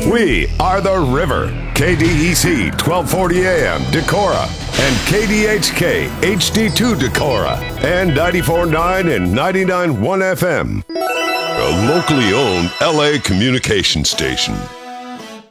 We are the River. KDEC 1240 AM Decorah and KDHK HD2 Decorah and 94.9 and 99.1 FM. A locally owned LA communication station.